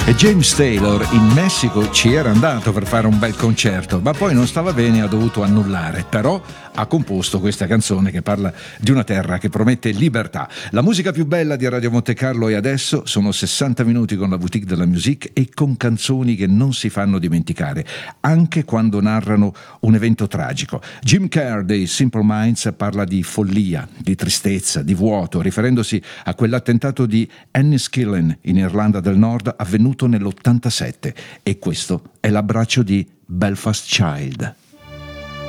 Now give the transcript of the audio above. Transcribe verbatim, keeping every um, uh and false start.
E James Taylor in Messico ci era andato per fare un bel concerto, ma poi non stava bene e ha dovuto annullare. Però ha composto questa canzone che parla di una terra che promette libertà. La musica più bella di Radio Monte Carlo, e adesso sono sessanta minuti con la Boutique de la Musique e con canzoni che non si fanno dimenticare, anche quando narrano un evento tragico. Jim Kerr dei Simple Minds parla di follia, di tristezza, di vuoto, riferendosi a quell'attentato di Enniskillen in Irlanda del Nord avvenuto nell'ottantasette, e questo è l'abbraccio di Belfast Child.